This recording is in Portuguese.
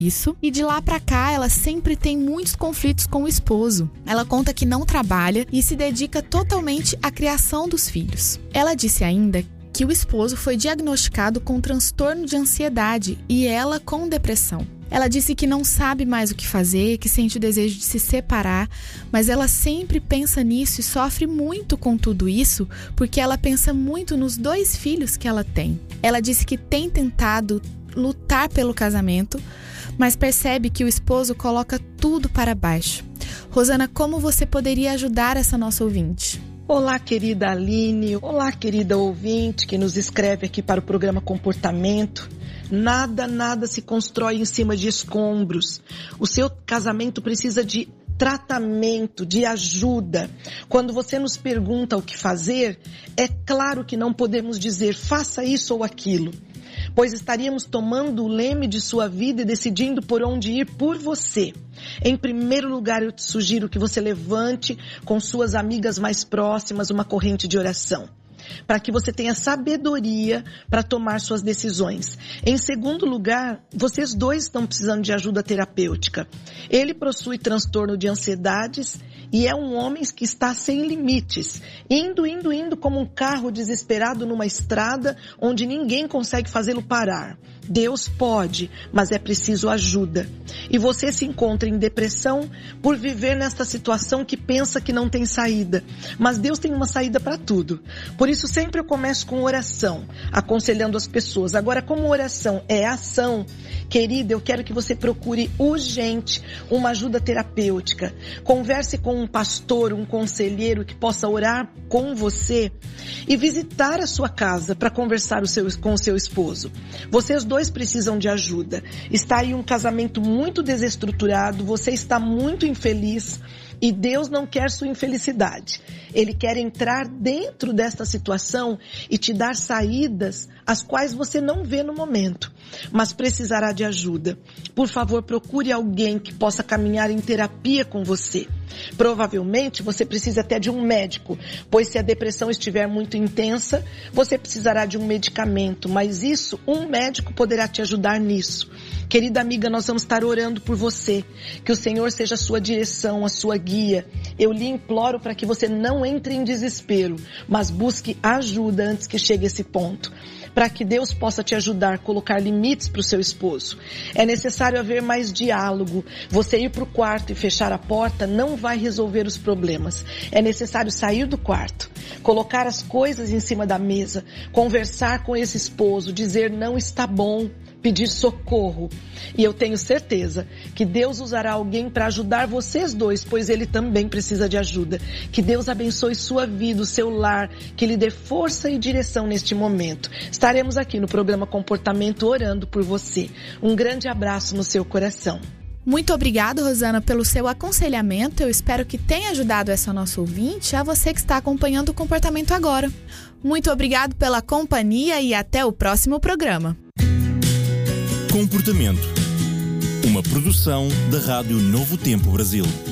isso, e de lá pra cá ela sempre tem muitos conflitos com o esposo. Ela conta que não trabalha e se dedica totalmente à criação dos filhos. Ela disse ainda que o esposo foi diagnosticado com transtorno de ansiedade e ela com depressão. Ela disse que não sabe mais o que fazer, que sente o desejo de se separar, mas ela sempre pensa nisso e sofre muito com tudo isso porque ela pensa muito nos 2 filhos que ela tem. Ela disse que tem tentado lutar pelo casamento, mas percebe que o esposo coloca tudo para baixo. Rosana, como você poderia ajudar essa nossa ouvinte? Olá, querida Aline. Olá, querida ouvinte que nos escreve aqui para o programa Comportamento. Nada se constrói em cima de escombros. O seu casamento precisa de tratamento, de ajuda. Quando você nos pergunta o que fazer, é claro que não podemos dizer faça isso ou aquilo, pois estaríamos tomando o leme de sua vida e decidindo por onde ir por você. Em primeiro lugar, eu te sugiro que você levante com suas amigas mais próximas uma corrente de oração, para que você tenha sabedoria para tomar suas decisões. Em segundo lugar, vocês 2 estão precisando de ajuda terapêutica. Ele possui transtorno de ansiedades e é um homem que está sem limites, indo como um carro desesperado numa estrada onde ninguém consegue fazê-lo parar. Deus pode, mas é preciso ajuda. E você se encontra em depressão por viver nesta situação que pensa que não tem saída. Mas Deus tem uma saída para tudo. Por isso sempre eu começo com oração, aconselhando as pessoas. Agora, como oração é ação, querida, eu quero que você procure urgente uma ajuda terapêutica. Converse com um pastor, um conselheiro que possa orar com você e visitar a sua casa para conversar com o seu esposo. Vocês 2 precisam de ajuda. Está aí um casamento muito desestruturado, você está muito infeliz e Deus não quer sua infelicidade. Ele quer entrar dentro desta situação e te dar saídas as quais você não vê no momento, mas precisará de ajuda. Por favor, procure alguém que possa caminhar em terapia com você. Provavelmente você precisa até de um médico, pois se a depressão estiver muito intensa, você precisará de um medicamento, mas isso, um médico poderá te ajudar nisso. Querida amiga, nós vamos estar orando por você, que o Senhor seja a sua direção, a sua guia. Eu lhe imploro para que você não entre em desespero, mas busque ajuda antes que chegue esse ponto, para que Deus possa te ajudar a colocar limites para o seu esposo. É necessário haver mais diálogo. Você ir para o quarto e fechar a porta não vai resolver os problemas. É necessário sair do quarto, colocar as coisas em cima da mesa, conversar com esse esposo, dizer não está bom, pedir socorro. E eu tenho certeza que Deus usará alguém para ajudar vocês 2, pois Ele também precisa de ajuda. Que Deus abençoe sua vida, o seu lar, que lhe dê força e direção neste momento. Estaremos aqui no programa Comportamento orando por você. Um grande abraço no seu coração. Muito obrigada, Rosana, pelo seu aconselhamento. Eu espero que tenha ajudado essa nossa ouvinte, a você que está acompanhando o Comportamento Agora. Muito obrigado pela companhia e até o próximo programa. Comportamento. Uma produção da Rádio Novo Tempo Brasil.